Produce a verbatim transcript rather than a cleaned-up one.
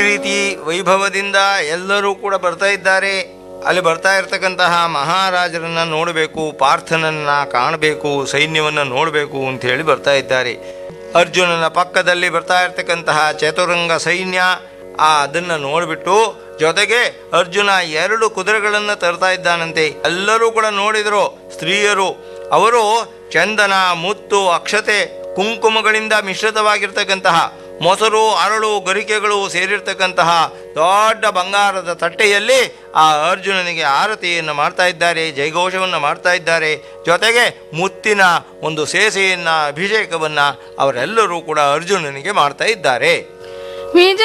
ಈ ರೀತಿ ವೈಭವದಿಂದ ಎಲ್ಲರೂ ಕೂಡ ಬರ್ತಾ ಇದ್ದಾರೆ. ಅಲ್ಲಿ ಬರ್ತಾ ಇರ್ತಕ್ಕಂತಹ ಮಹಾರಾಜರನ್ನ ನೋಡಬೇಕು, ಪಾರ್ಥನನ್ನ ಕಾಣಬೇಕು, ಸೈನ್ಯವನ್ನು ನೋಡಬೇಕು ಅಂತ ಹೇಳಿ ಬರ್ತಾ ಇದ್ದಾರೆ. ಅರ್ಜುನನ ಪಕ್ಕದಲ್ಲಿ ಬರ್ತಾ ಇರ್ತಕ್ಕಂತಹ ಚತುರಂಗ ಸೈನ್ಯ ಆ ಅದನ್ನು ನೋಡಿಬಿಟ್ಟು ಜೊತೆಗೆ ಅರ್ಜುನ ಎರಡು ಕುದುರೆಗಳನ್ನು ತರ್ತಾ ಇದ್ದಾನಂತೆ. ಎಲ್ಲರೂ ಕೂಡ ನೋಡಿದರು ಸ್ತ್ರೀಯರು. ಅವರು ಚಂದನ, ಮುತ್ತು, ಅಕ್ಷತೆ, ಕುಂಕುಮಗಳಿಂದ ಮಿಶ್ರಿತವಾಗಿರ್ತಕ್ಕಂತಹ ಮೊಸರು, ಅರಳು, ಗರಿಕೆಗಳು ಸೇರಿರ್ತಕ್ಕಂತಹ ದೊಡ್ಡ ಬಂಗಾರದ ತಟ್ಟೆಯಲ್ಲಿ ಆ ಅರ್ಜುನನಿಗೆ ಆರತಿಯನ್ನು ಮಾಡ್ತಾ ಇದ್ದಾರೆ, ಜಯಘೋಷವನ್ನು ಮಾಡ್ತಾ ಇದ್ದಾರೆ. ಜೊತೆಗೆ ಮುತ್ತಿನ ಒಂದು ಸೇಸೆಯನ್ನ, ಅಭಿಷೇಕವನ್ನು ಅವರೆಲ್ಲರೂ ಕೂಡ ಅರ್ಜುನನಿಗೆ ಮಾಡ್ತಾ ಇದ್ದಾರೆ.